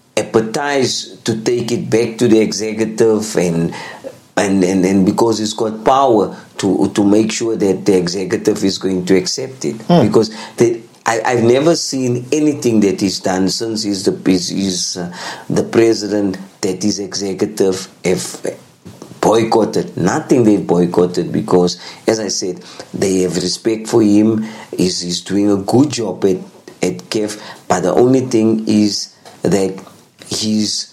appetized to take it back to the executive and because he's got power to make sure that the executive is going to accept it. Because I've never seen anything that he's done since he's the president that his executive have boycotted. Nothing they've boycotted, because, as I said, they have respect for him. He's doing a good job at CAF, but the only thing is that he's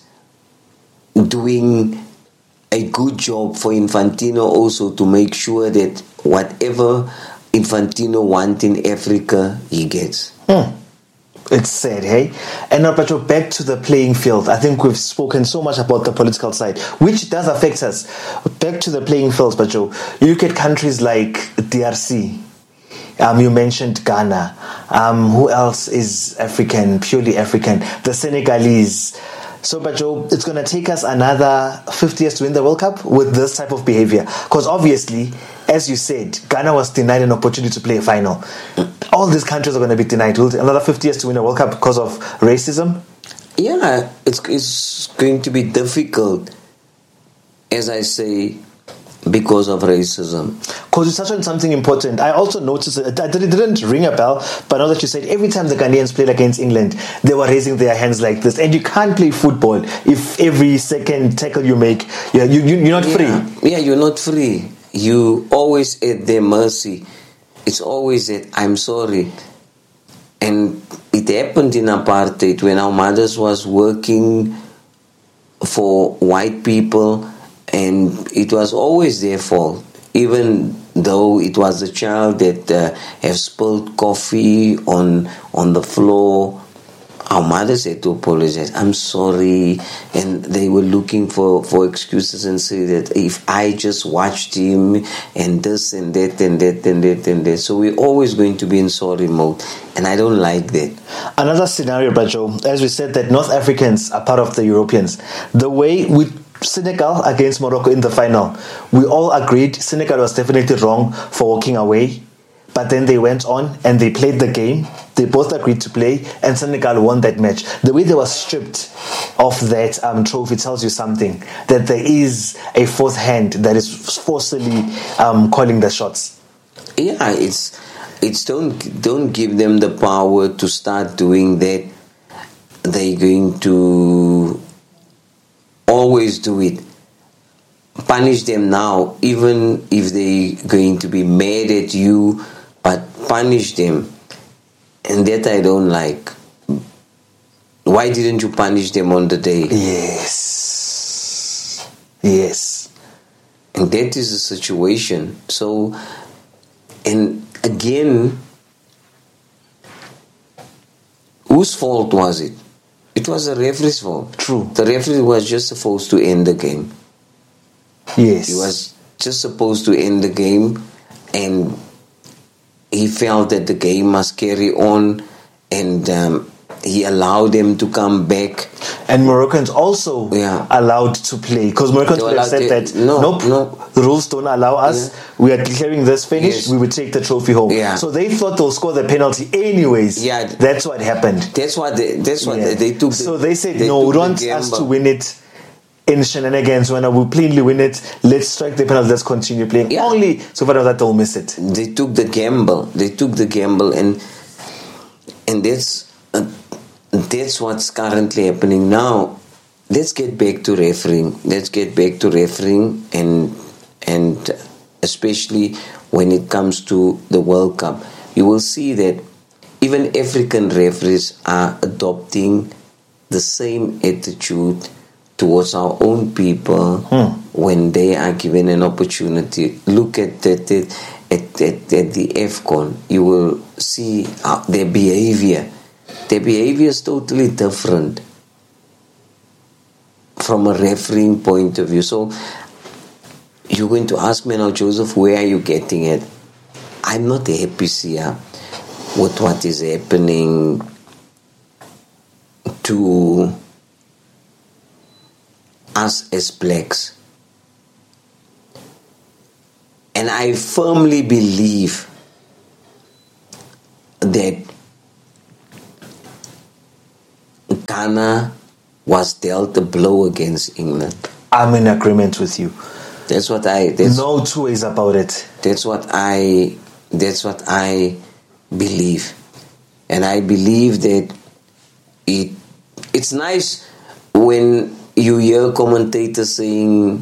doing a good job for Infantino also to make sure that whatever Infantino wants in Africa, he gets. It's sad, hey? And now, Pacho, back to the playing field. I think we've spoken so much about the political side, which does affect us. Back to the playing field, Pacho. You look at countries like DRC. You mentioned Ghana. Who else is African, purely African? The Senegalese. So, Pacho, it's going to take us another 50 years to win the World Cup with this type of behavior. Because obviously, as you said, Ghana was denied an opportunity to play a final. All these countries are going to be denied. Another 50 years to win a World Cup because of racism? Yeah, it's going to be difficult, as I say, because of racism. Because you touched on something important. I also noticed, it didn't ring a bell, but now that you said, every time the Ghanaians played against England, they were raising their hands like this. And you can't play football if every second tackle you make, you're not free. Yeah, you're not free. You always at their mercy. It's always that I'm sorry. And it happened in apartheid when our mothers was working for white people, and it was always their fault, even though it was the child that have spilled coffee on the floor. Our mothers had to apologize. I'm sorry. And they were looking for excuses and say that if I just watched him and this and that and that and that and that. So we're always going to be in sorry mode. And I don't like that. Another scenario, Brajo, as we said that North Africans are part of the Europeans. The way we Senegal against Morocco in the final, we all agreed Senegal was definitely wrong for walking away. But then they went on and they played the game. They both agreed to play, and Senegal won that match. The way they were stripped of that trophy tells you something, that there is a fourth hand that is forcibly calling the shots. Yeah, it's don't give them the power to start doing that. They're going to always do it. Punish them now, even if they're going to be mad at you, but punish them. And that I don't like. Why didn't you punish them on the day? Yes. And that is the situation. So, and again, whose fault was it? It was the referee's fault. True. The referee was just supposed to end the game. Yes. He was just supposed to end the game, and he felt that the game must carry on, and he allowed them to come back. And Moroccans also allowed to play, because Moroccans would have said that nope, the rules don't allow us. Yeah. We are declaring this finished. Yes. We would take the trophy home. Yeah. So they thought they'll score the penalty anyways. Yeah, that's what happened. That's what they took. So they said no, we want us to win it in shenanigans. When we plainly win it, let's strike the penalty, let's continue playing. Yeah. Only so far that they'll miss it. They took the gamble, and that's what's currently happening now. Let's get back to refereeing. And especially when it comes to the World Cup, you will see that even African referees are adopting the same attitude towards our own people when they are given an opportunity. Look at the AFCON. You will see their behavior. Their behavior is totally different from a refereeing point of view. So you're going to ask me now, Joseph, where are you getting it? I'm not happy here with what is happening to us as blacks. And I firmly believe that Ghana was dealt a blow against England. I'm in agreement with you. That's what I. No two ways about it. That's what I believe, and I believe that it's nice when you hear commentators saying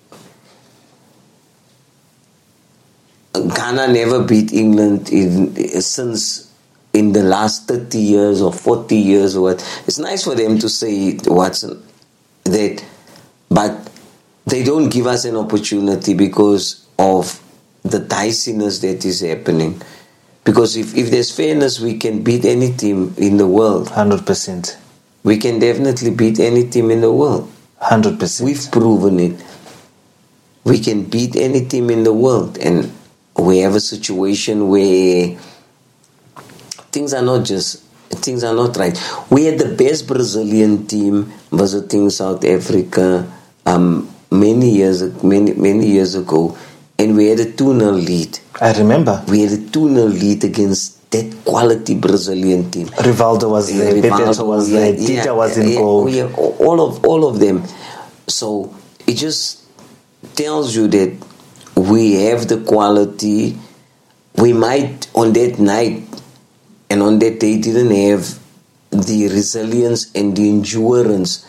Ghana never beat England since in the last 30 years or 40 years or what. It's nice for them to say that, but they don't give us an opportunity because of the diciness that is happening. Because if there's fairness, we can beat any team in the world. 100%. We can definitely beat any team in the world. 100%. We've proven it. We can beat any team in the world. And we have a situation where things are not right. We had the best Brazilian team visiting South Africa many years ago, and we had a 2-0 lead. I remember. We had a 2-0 lead against that quality Brazilian team. Rivaldo was there, Bebeto was there, Tita was in goal. All of them. So it just tells you that we have the quality. We might on that night and on that day didn't have the resilience and the endurance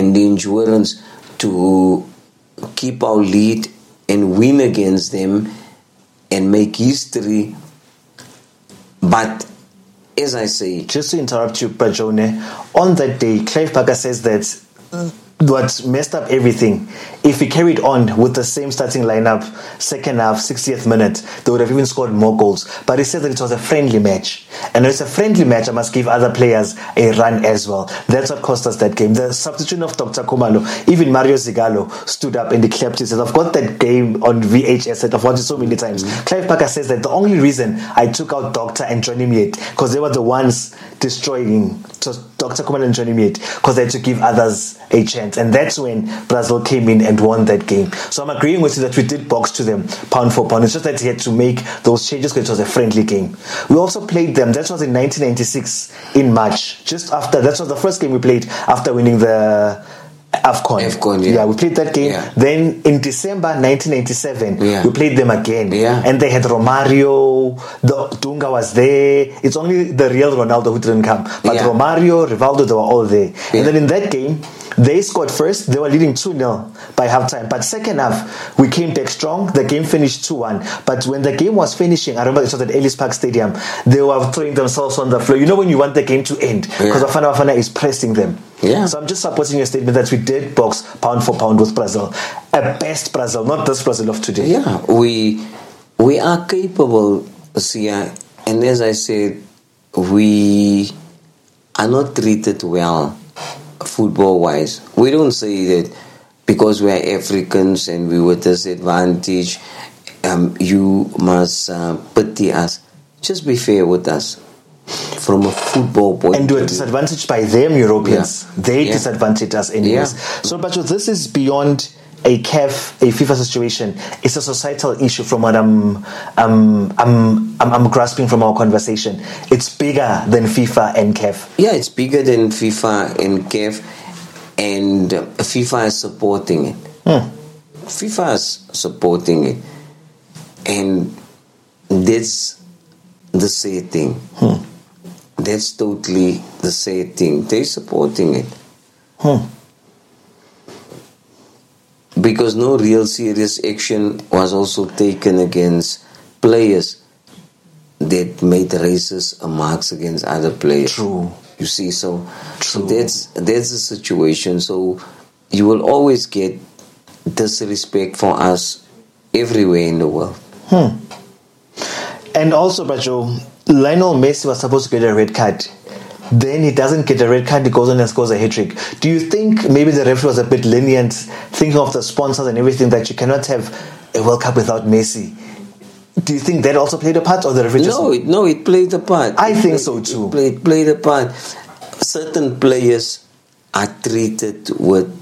to keep our lead and win against them and make history. But as I say, just to interrupt you, Bajone, on that day, Clive Parker says that what messed up everything, if he carried on with the same starting lineup, second half, 60th minute, they would have even scored more goals. But he said that it was a friendly match. And when it's a friendly match, I must give other players a run as well. That's what cost us that game. The substitution of Dr. Khumalo, even Mario Zigalo stood up and declared, he said, I've got that game on VHS, I've watched it so many times. Clive Parker says that the only reason I took out Doctor and Johnny Miet, because they were the ones destroying Dr. Khumalo and Johnny Miet, because they had to give others a chance. And that's when Brazil came in and won that game. So I'm agreeing with you that we did box to them pound for pound. It's just that he had to make those changes because it was a friendly game. We also played them, that was in 1996 in March, just after, that was the first game we played after winning the AFCON. Yeah, we played that game. Yeah. Then in December 1997, yeah, we played them again. Yeah. And they had Romario, Dunga was there. It's only the real Ronaldo who didn't come. But yeah, Romario, Rivaldo, they were all there. Yeah. And then in that game, they scored first. They were leading 2-0 by halftime. But second half, we came back strong. The game finished 2-1. But when the game was finishing, I remember it was at Ellis Park Stadium, they were throwing themselves on the floor. You know when you want the game to end, because Bafana is pressing them. Yeah. So I'm just supporting your statement that we did box pound for pound with Brazil. A best Brazil, not this Brazil of today. Yeah, we are capable, Sia. And as I said, we are not treated well football-wise. We don't say that because we are Africans and we were disadvantaged, you must pity us. Just be fair with us from a football point of view. And we're disadvantaged by them, Europeans. Yeah. They disadvantaged us anyways. Yeah. So, but this is beyond a FIFA situation. It's a societal issue from what I'm grasping from our conversation. It's bigger than FIFA and CAF. Yeah, it's bigger than FIFA and CAF, and FIFA is supporting it. FIFA is supporting it, and that's the sad thing. That's totally the sad thing. They're supporting it. Because no real serious action was also taken against players that made racist remarks against other players. True. You see, so that's the situation. So you will always get disrespect for us everywhere in the world. And also, Bajo, Lionel Messi was supposed to get a red card. Then he doesn't get a red card, he goes on and scores a hat-trick. Do you think maybe the referee was a bit lenient, thinking of the sponsors and everything, that you cannot have a World Cup without Messi? Do you think that also played a part, or the referee No, it played a part. I think so too. It played a part. Certain players are treated with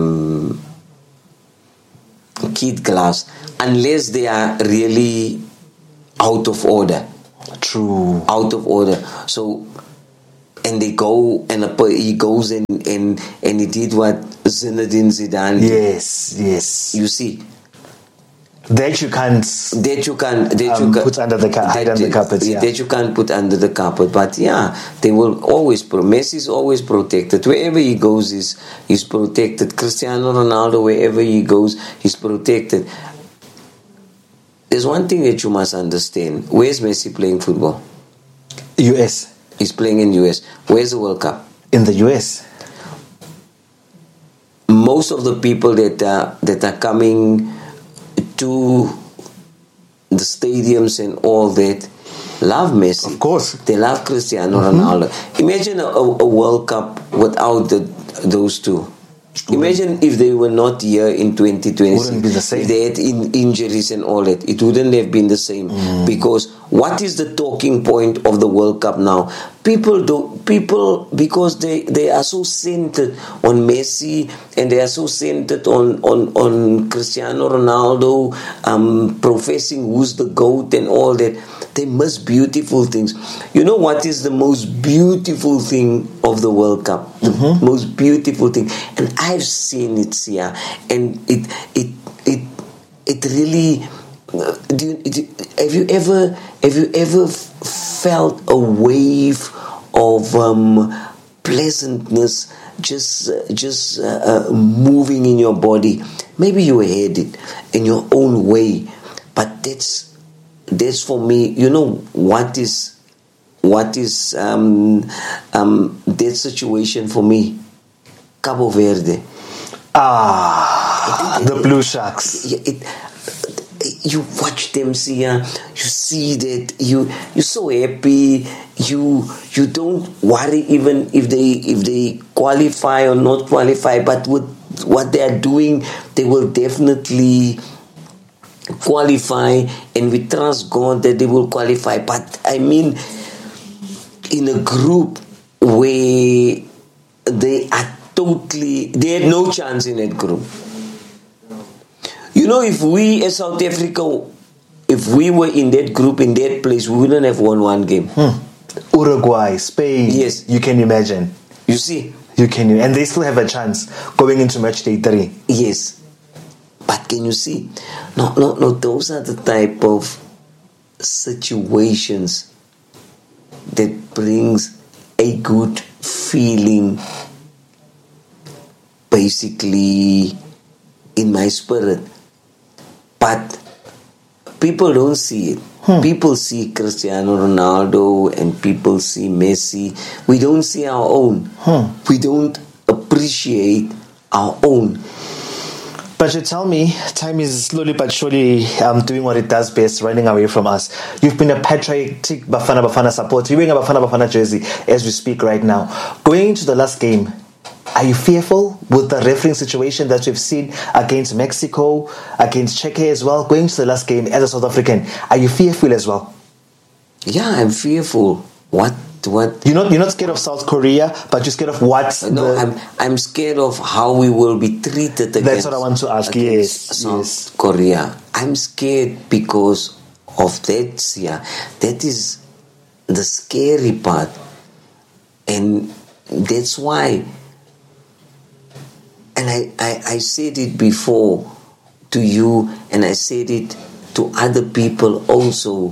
kid gloves unless they are really out of order. True. Out of order. So and they go and he goes and he did what Zinedine Zidane did. Yes. You see, that you can't put under the hide under the carpet. Yeah. That you can't put under the carpet. But yeah, they will always. Messi is always protected. Wherever he goes, he's protected. Cristiano Ronaldo, wherever he goes, he's protected. There's one thing that you must understand. Where's Messi playing football? US. He's playing in US. Where's the World Cup? In the US. Most of the people that are coming to the stadiums and all that love Messi. Of course. They love Cristiano Ronaldo. Imagine a World Cup without those two. Imagine if they were not here in 2020. Wouldn't be the same. If they had injuries and all that, it wouldn't have been the same. Because what is the talking point of the World Cup now? People because they are so centered on Messi and they are so centered on Cristiano Ronaldo, professing who's the GOAT and all that. They miss beautiful things. You know what is the most beautiful thing of the World Cup? The most beautiful thing, and I've seen it, Sia, and it really. Have you ever felt a wave of pleasantness just moving in your body? Maybe you had it in your own way, but that's for me. You know what is that situation for me? Cabo Verde. The Blue Sharks. You watch them, see, you see that you're so happy. You don't worry even if they qualify or not qualify. But with what they are doing, they will definitely qualify, and we trust God that they will qualify. But I mean, in a group where they had no chance in that group. You know, if we as South Africa, if we were in that group, in that place, we wouldn't have won one game. Uruguay, Spain. Yes. You can imagine. You see? And they still have a chance going into match day 3. Yes. But can you see? No, those are the type of situations that brings a good feeling basically in my spirit. But people don't see it. People see Cristiano Ronaldo and people see Messi. We don't see our own. We don't appreciate our own. But you tell me, time is slowly but surely doing what it does best, running away from us. You've been a patriotic Bafana supporter. You're wearing a Bafana jersey as we speak right now. Going into the last game, are you fearful with the refereeing situation that we've seen against Mexico, against Czech as well? Going to the last game as a South African, are you fearful as well? Yeah, I'm fearful. What? You're not scared of South Korea, but you're scared of what? I'm scared of how we will be treated against. That's what I want to ask. Yes, South Korea. I'm scared because of that. Yeah, that is the scary part, and that's why. And I said it before to you, and I said it to other people also.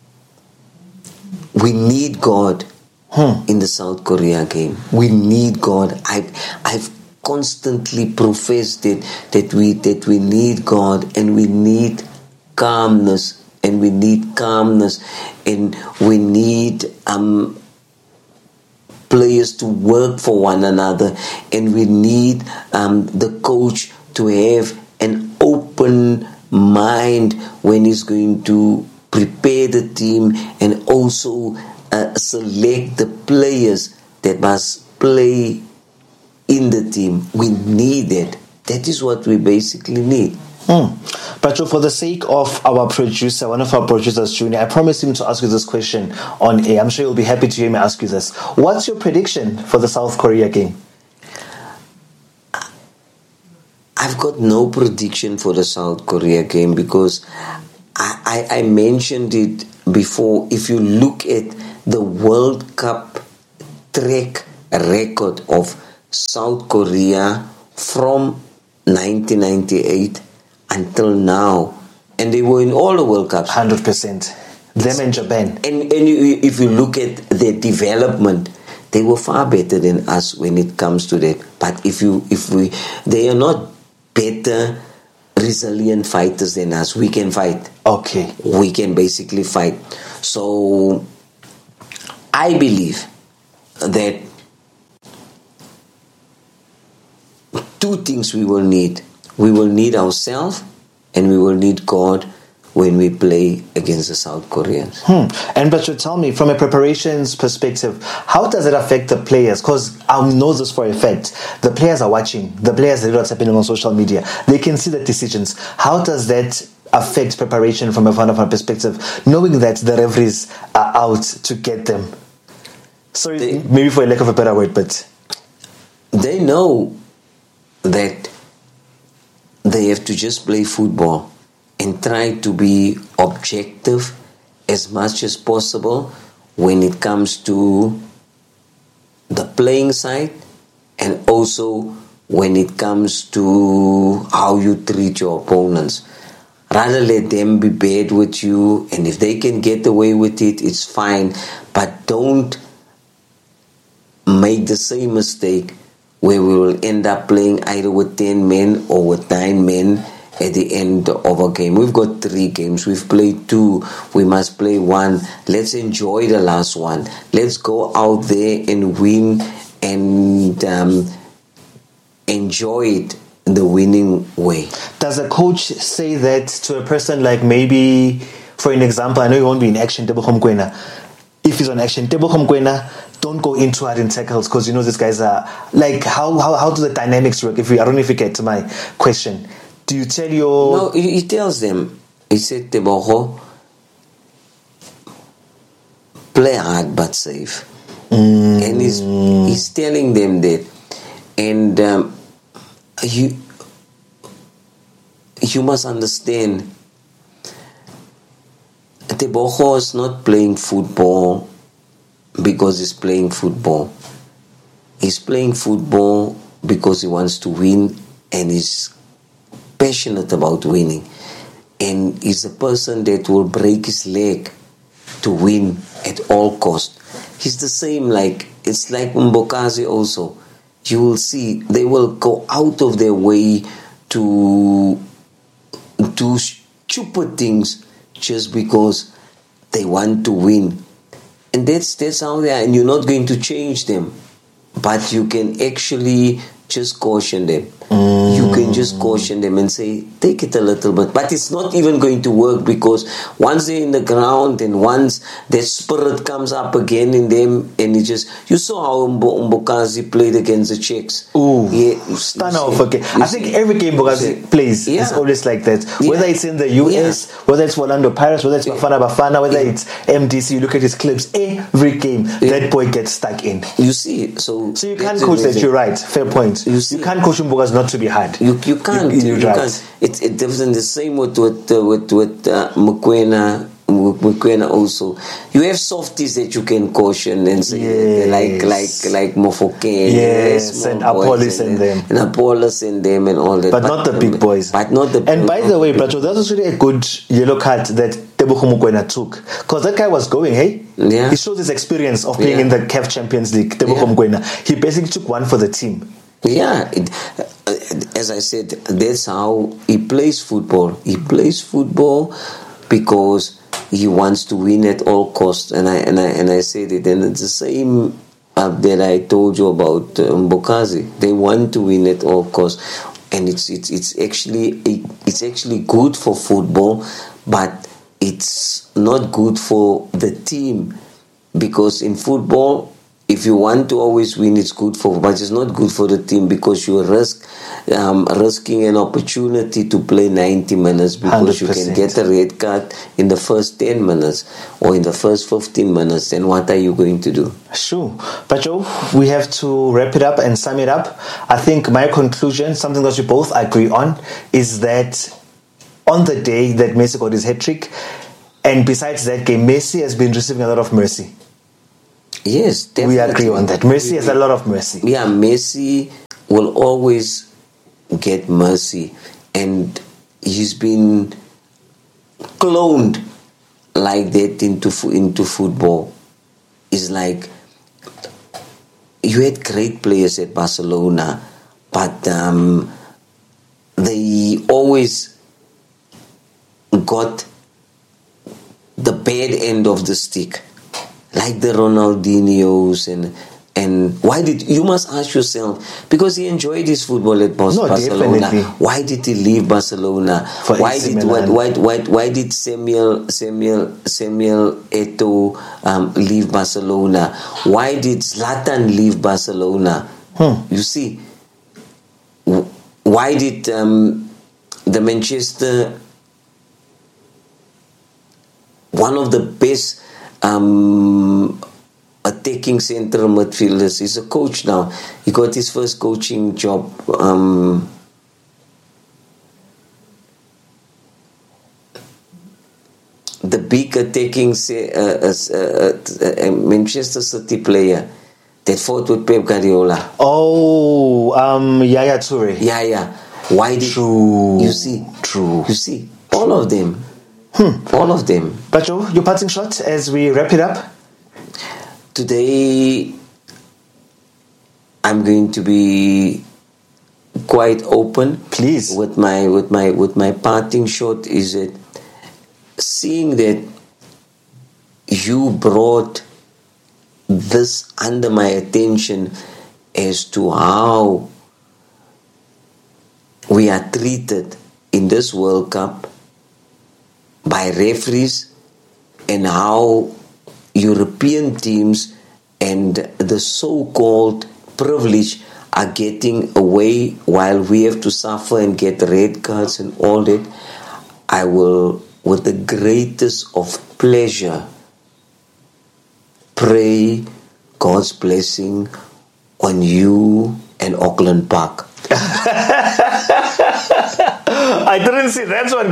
We need God in the South Korea game. We need God. I've constantly professed it that we need God, and we need calmness, and we need players to work for one another, and we need the coach to have an open mind when he's going to prepare the team and also select the players that must play in the team. We need it. That is what we basically need. But for the sake of our producer, one of our producers, Junior, I promised him to ask you this question on air. I'm sure you'll be happy to hear me ask you this. What's your prediction for the South Korea game? I've got no prediction for the South Korea game because I mentioned it before. If you look at the World Cup track record of South Korea from 1998 until now, and they were in all the World Cups. 100%. Them and Japan. And if you look at their development, they were far better than us when it comes to that. But they are not better resilient fighters than us. We can fight. Okay. We can basically fight. So I believe that two things we will need. We will need ourselves and we will need God when we play against the South Koreans. And but you tell me, from a preparations perspective, how does it affect the players? Because I know this for a fact. The players are watching. The players know what's happening on social media. They can see the decisions. How does that affect preparation from a fan perspective, knowing that the referees are out to get them? Sorry, maybe for a lack of a better word, but they know that they have to just play football and try to be objective as much as possible when it comes to the playing side, and also when it comes to how you treat your opponents. Rather let them be bad with you, and if they can get away with it, it's fine. But don't make the same mistake where we will end up playing either with 10 men or with 9 men at the end of a game. We've got 3 games. We've played 2. We must play 1. Let's enjoy the last one. Let's go out there and win and enjoy it the winning way. Does a coach say that to a person, like, maybe, for an example, I know he won't be in action, Tebogo Mokoena. If he's on action, Tebogo Mokoena, don't go into hard in tackles because you know these guys are like, how do the dynamics work? I don't know if you get to my question. Do you tell your... No, he tells them. He said, Tebogo, play hard but safe. And he's telling them that. And you must understand, Tebogo is not playing football because he's playing football. He's playing football because he wants to win and he's passionate about winning, and he's a person that will break his leg to win at all cost. He's the same, it's like Mbokazi also. You will see they will go out of their way to do stupid things just because they want to win, and that's how they are. And you're not going to change them, but you can actually just caution them. You can just caution them and say, take it a little bit. But it's not even going to work, because once they're in the ground and once their spirit comes up again in them, and it just... You saw how Mbokazi played against the Czechs. Ooh, yeah, stunner of a game. I think every game Mbokazi plays is always like that. Whether it's in the US, whether it's Orlando Pirates, whether it's Bafana, whether it's MDC, you look at his clips, every game, that boy gets stuck in. You see, so you can't coach that. You're right. Fair point. You can't coach Mbokazi not to be hard. You can't. You can't. It's the same with Mokoena also. You have softies that you can caution and say, like Mofoke, and Apollos and them, and Apollos and them and all that. But not the big boys. But not the. And by the way, Bracho, that was really a good yellow card that Tebogo Mokoena took, because that guy was going. He showed his experience of playing in the CAF Champions League. Tebogo Mokoena, he basically took one for the team. Yeah, as I said, that's how he plays football. He plays football because he wants to win at all costs, and I said it, and it's the same that I told you about Mbokazi. They want to win at all costs, and it's actually good for football, but it's not good for the team, because in football, if you want to always win, it's good for, but it's not good for the team, because you risking an opportunity to play 90 minutes because 100%. You can get a red card in the first 10 minutes or in the first 15 minutes. Then what are you going to do? Sure. But Joe, we have to wrap it up and sum it up. I think my conclusion, something that we both agree on, is that on the day that Messi got his hat-trick, and besides that game, Messi has been receiving a lot of mercy. Yes, definitely. We agree on that. Messi has a lot of mercy. Yeah, Messi will always get mercy, and he's been cloned like that into football. It's like you had great players at Barcelona, but they always got the bad end of the stick, like the Ronaldinhos and why did you must ask yourself, because he enjoyed his football at Barcelona. Definitely. Why did he leave Barcelona? Why did Samuel Eto'o leave Barcelona? Why did Zlatan leave Barcelona? You see, why did the Manchester, one of the best attacking central midfielders, he's a coach now. He got his first coaching job. The big attacking Manchester City player that fought with Pep Guardiola. Oh, Yaya Toure. Yeah. Why did True. you see? True. You see, all of them. All of them. Pacho, your parting shot as we wrap it up. Today, I'm going to be quite open. Please. With my parting shot is that seeing that you brought this under my attention as to how we are treated in this World Cup by referees, and how European teams and the so-called privileged are getting away while we have to suffer and get red cards and all that. I will, with the greatest of pleasure, pray God's blessing on you and Auckland Park. I didn't see that one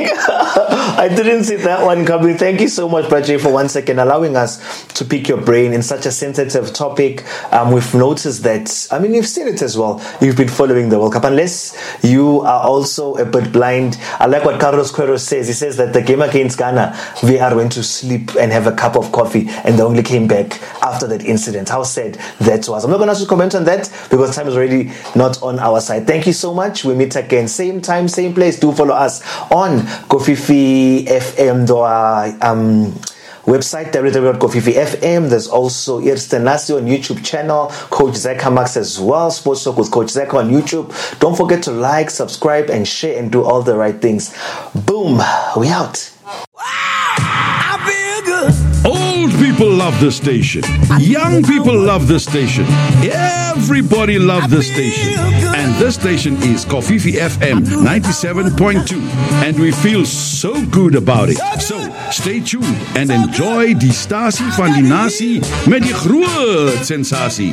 coming. Thank you so much, Prajay, for once again allowing us to pick your brain in such a sensitive topic. We've noticed that, you've seen it as well. You've been following the World Cup. Unless you are also a bit blind, I like what Carlos Queiroz says. He says that the game against Ghana, VR went to sleep and have a cup of coffee, and they only came back after that incident. How sad that was. I'm not going to ask you to comment on that because time is already not on our side. Thank you so much. We meet again, same time, same place. Do follow us on Kofifi FM, website www.kofifi.fm. There's also Eerste Nasi on YouTube channel, Coach Zeka Max as well, Sports Talk with Coach Zeka on YouTube. Don't forget to like, subscribe, and share, and do all the right things. Boom, we out. I feel good. Old people love this station. Young people love this station. Everybody loves this station. And this station is Kofifi FM 97.2. And we feel so good about it. So stay tuned and enjoy die stasie van die nasie met die groot sensasie.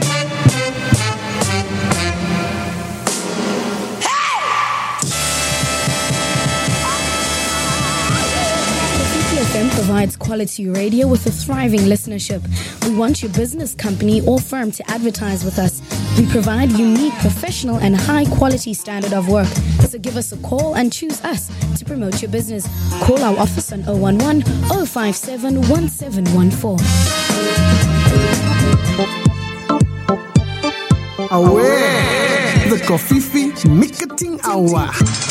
Provides quality radio with a thriving listenership. We want your business, company, or firm to advertise with us. We provide unique, professional, and high-quality standard of work. So give us a call and choose us to promote your business. Call our office on 011 057 1714. Away, the Kofifi Marketing Hour.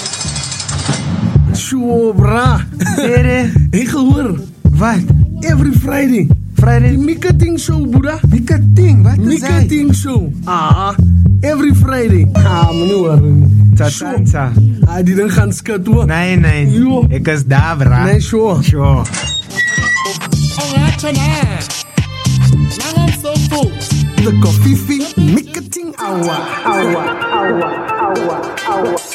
Sure, brah. Hey, gehoor. Wat? Every Friday. Friday? Die Marketing Show, Buddha. Marketing? Wat is hy? Marketing Show. Every Friday. Meneer hoor. Tsa. Die ding gaan skat hoor. Nee. Jo. Ek is daar, bra. Nee, sure. The Kofifi Marketing Hour.